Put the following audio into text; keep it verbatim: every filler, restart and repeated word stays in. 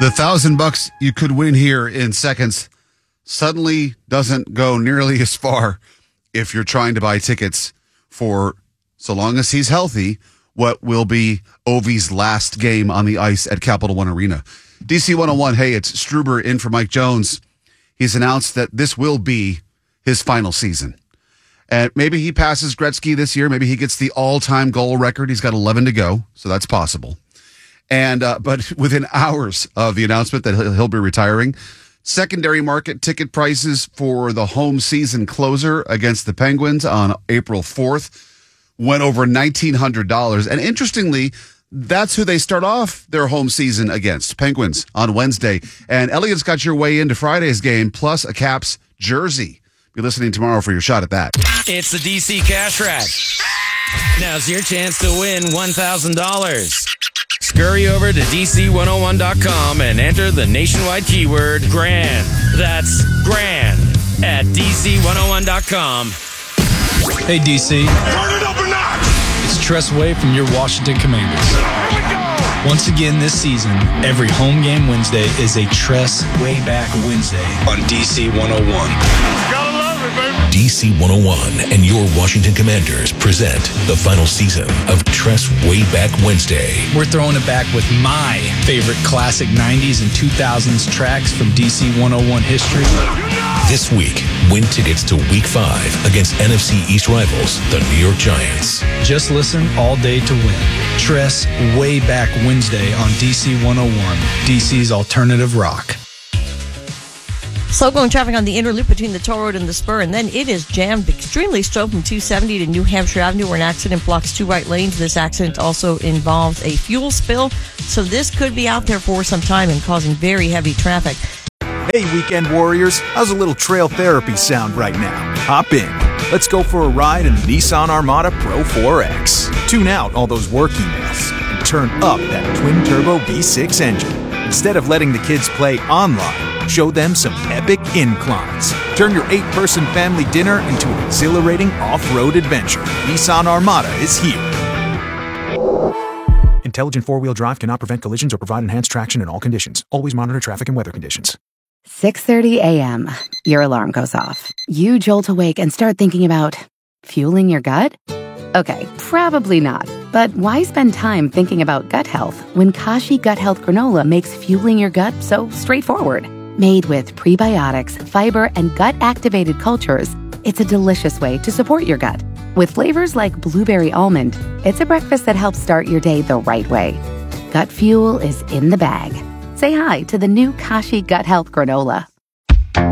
The thousand bucks you could win here in seconds suddenly doesn't go nearly as far if you're trying to buy tickets for, so long as he's healthy, what will be Ovi's last game on the ice at Capital One Arena. D C one oh one, hey, it's Struber in for Mike Jones. He's announced that this will be his final season. And maybe he passes Gretzky this year. Maybe he gets the all-time goal record. He's got eleven to go, so that's possible. And uh, but within hours of the announcement that he'll, he'll be retiring, secondary market ticket prices for the home season closer against the Penguins on April fourth went over nineteen hundred dollars. And interestingly, that's who they start off their home season against, Penguins, on Wednesday. And Elliot's got your way into Friday's game, plus a Caps jersey. Be listening tomorrow for your shot at that. It's the D C Cash Rack. Now's your chance to win one thousand dollars. Scurry over to D C one oh one dot com and enter the nationwide keyword GRAND. That's GRAND at D C one oh one dot com. Hey, D C. Turn it up a notch! It's Tress Way from your Washington Commanders. Here we go! Once again this season, every home game Wednesday is a Tress Way Back Wednesday on D C one oh one. Gotta love it, baby! D C one oh one and your Washington Commanders present the final season of Tress Way Back Wednesday. We're throwing it back with my favorite classic nineties and two thousands tracks from D C one oh one history. This week, win tickets to Week five against N F C East rivals, the New York Giants. Just listen all day to win. Tress Way Back Wednesday on D C one oh one, D C's alternative rock. Slow going traffic on the inner loop between the toll road and the spur, and then it is jammed extremely slow from two seventy to New Hampshire Avenue, where an accident blocks two right lanes. This accident also involves a fuel spill, so this could be out there for some time and causing very heavy traffic. Hey, weekend warriors, how's a little trail therapy sound right now? Hop in. Let's go for a ride in the Nissan Armada Pro four X. Tune out all those work emails and turn up that twin-turbo V six engine. Instead of letting the kids play online, show them some epic inclines. Turn your eight-person family dinner into an exhilarating off-road adventure. Nissan Armada is here. Intelligent four-wheel drive cannot prevent collisions or provide enhanced traction in all conditions. Always monitor traffic and weather conditions. six thirty a.m. Your alarm goes off. You jolt awake and start thinking about fueling your gut? Okay, probably not. But why spend time thinking about gut health when Kashi Gut Health Granola makes fueling your gut so straightforward? Made with prebiotics, fiber, and gut-activated cultures, it's a delicious way to support your gut. With flavors like blueberry almond, it's a breakfast that helps start your day the right way. Gut fuel is in the bag. Say hi to the new Kashi Gut Health Granola.